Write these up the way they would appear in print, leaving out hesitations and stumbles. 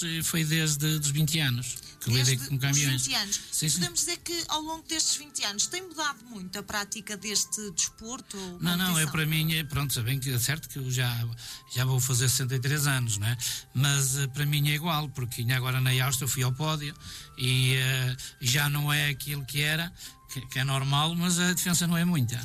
foi desde os 20 anos que lidei com caminhões. 20 anos. Sim, sim. Podemos dizer que ao longo destes 20 anos tem mudado muito a prática deste desporto? Não, para mim, pronto, sabem que é certo que eu já vou fazer 63 anos, não é? Mas para mim é igual, porque ainda agora na Áustria eu fui ao pódio e já não é aquilo que era, que é normal, mas a diferença não é muita.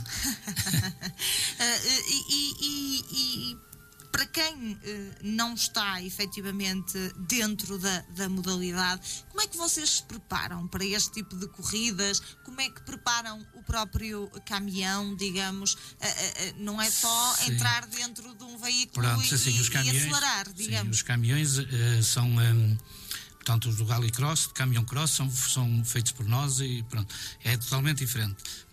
Para quem não está efetivamente dentro da modalidade, como é que vocês se preparam para este tipo de corridas? Como é que preparam o próprio caminhão, digamos? Não é só entrar dentro de um veículo e acelerar, digamos. Sim, os caminhões são... Portanto, os do Rallycross, de Caminhão Cross, são feitos por nós e pronto, é totalmente diferente.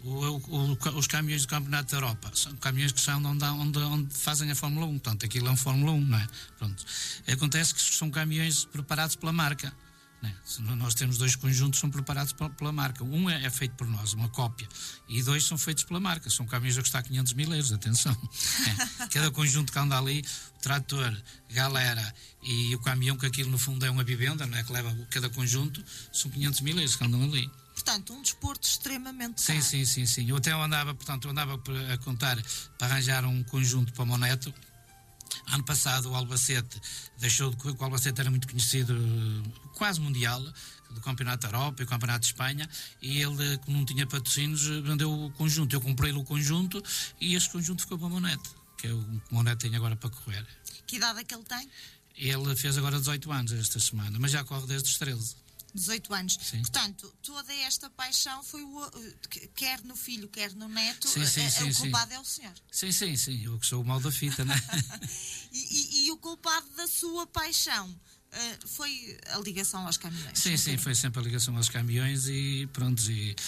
Os caminhões do Campeonato da Europa são caminhões que são onde fazem a Fórmula 1, portanto, aquilo é um Fórmula 1, não é? Pronto. Acontece que são caminhões preparados pela marca. Nós temos 2 conjuntos que são preparados pela marca. Um é feito por nós, uma cópia, e 2 são feitos pela marca. São caminhões a custar 500 mil euros, atenção. Cada conjunto que anda ali, o trator, galera e o caminhão, que aquilo no fundo é uma vivenda, não é? Que leva cada conjunto, são 500 mil euros que andam ali. Portanto, um desporto extremamente caro. Sim. Eu até andava a contar para arranjar um conjunto para o meu neto. Ano passado o Albacete deixou de correr, o Albacete era muito conhecido, quase mundial, do Campeonato da Europa e do Campeonato de Espanha, e ele, como não tinha patrocínios, vendeu o conjunto. Eu comprei-lhe o conjunto e este conjunto ficou para o meu neto, que é o que o meu neto tem agora para correr. Que idade é que ele tem? Ele fez agora 18 anos esta semana, mas já corre desde os 13. 18 anos. Sim. Portanto, toda esta paixão foi quer no filho, quer no neto, sim, o culpado é o senhor. Sim, eu que sou o mal da fita, não é? E o culpado da sua paixão foi a ligação aos caminhões? Sim, foi sempre a ligação aos caminhões e pronto,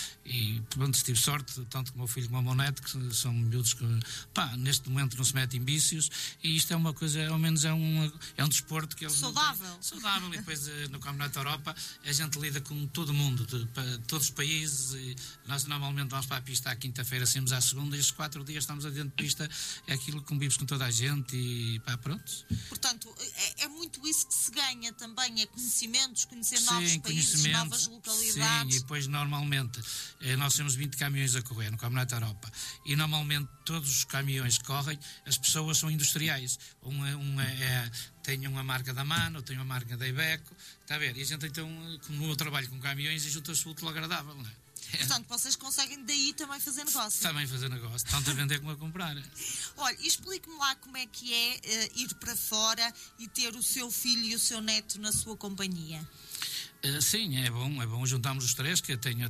tive sorte, tanto com o meu filho como o meu neto, que são miúdos que, neste momento não se metem em vícios, e isto é uma coisa, ao menos é um desporto que eles... Saudável, e depois no Campeonato da Europa a gente lida com todo o mundo, todos os países, e nós normalmente vamos para a pista à quinta-feira, saímos à segunda, e estes 4 dias estamos dentro de pista, é aquilo que convives com toda a gente e pronto. Portanto, é muito isso que se ganha também, é conhecimentos, conhecer novos países, novas localidades. Sim, e depois normalmente nós temos 20 caminhões a correr no Campeonato da Europa, e normalmente todos os caminhões que correm, as pessoas são industriais. Tem uma marca da MAN, tem uma marca da Iveco, está a ver? E a gente então, como eu trabalho com caminhões, e junta-se o útil ao agradável, não é? Portanto, vocês conseguem daí também fazer negócio. Também fazer negócio, tanto a vender como a comprar. Olha, explique-me lá como é que é ir para fora e ter o seu filho e o seu neto na sua companhia. Sim, é bom juntarmos os 3, que eu tenho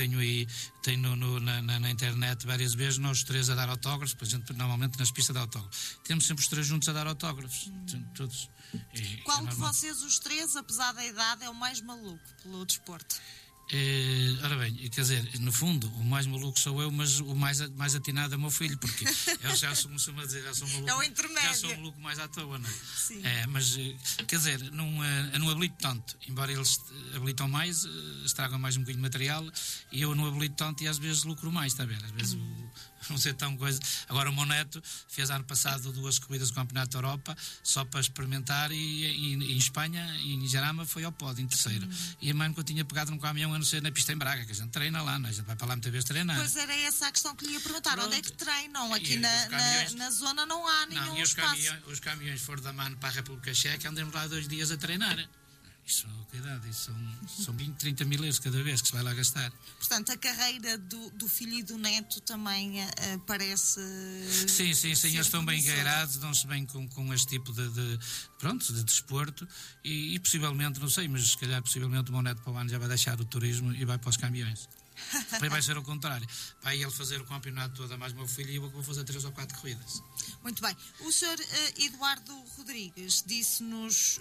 na internet várias vezes nós 3 a dar autógrafos, por exemplo, normalmente nas pistas de autógrafos. Temos sempre os 3 juntos a dar autógrafos, todos. Qual de vocês, os 3, apesar da idade, é o mais maluco pelo desporto? Ora bem, quer dizer, no fundo, o mais maluco sou eu, mas o mais atinado é o meu filho, porque eu já sou maluco. É o intermédio. Já sou maluco mais à toa, não é? Sim. Mas, quer dizer, não habilito tanto, embora eles habilitam mais, estragam mais um bocadinho de material, e eu não habilito tanto e às vezes lucro mais, está a ver? Às vezes não sei tão coisa. Agora o meu neto fez ano passado 2 corridas do Campeonato da Europa, só para experimentar, e em Espanha, e em Jarama, foi ao pódio, em terceiro. E a mãe nunca tinha pegado num caminhão, a não ser na pista em Braga, que a gente treina lá, não é? A gente vai para lá muitas vezes treinar. Pois era essa a questão que lhe ia perguntar. Pronto. Onde é que treinam? Aqui caminhões... na zona não há nenhum espaço. Os caminhões foram da MAN para a República Checa, andamos lá 2 dias a treinar. Isso, cuidado, são 20, 30 mil euros cada vez que se vai lá gastar. Portanto, a carreira do filho e do neto também parece... Sim, eles estão bem engairados, dão-se bem com este tipo de desporto, e possivelmente, não sei, mas se calhar possivelmente o meu neto para o ano já vai deixar o turismo e vai para os caminhões. Depois vai ser o contrário. Vai ele fazer o campeonato todo a mais o meu filho, e eu vou fazer 3 ou 4 corridas. Muito bem. O Sr. Eduardo Rodrigues disse-nos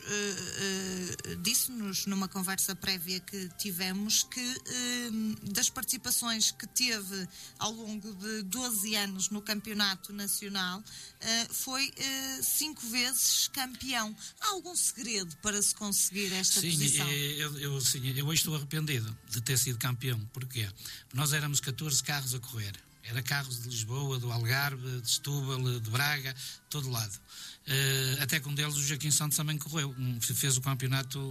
numa conversa prévia que tivemos que das participações que teve ao longo de 12 anos no campeonato nacional, foi 5 vezes campeão. Há algum segredo para se conseguir esta posição? Sim, eu hoje estou arrependido de ter sido campeão. Porquê? Nós éramos 14 carros a correr. Era carros de Lisboa, do Algarve, de Setúbal, de Braga, todo lado. Até que um deles, o Joaquim Santos, também correu. Fez o campeonato